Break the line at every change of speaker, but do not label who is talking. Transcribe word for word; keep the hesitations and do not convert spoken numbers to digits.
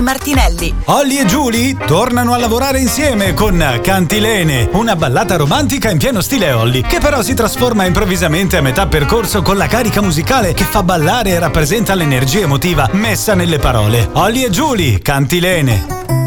Martinelli.
Olli e Giulia tornano a lavorare insieme con Cantilene, una ballata romantica in pieno stile Olli, che però si trasforma improvvisamente a metà percorso con la carica musicale che fa ballare e rappresenta l'energia emotiva messa nelle parole. Olli e Giulia, Cantilene.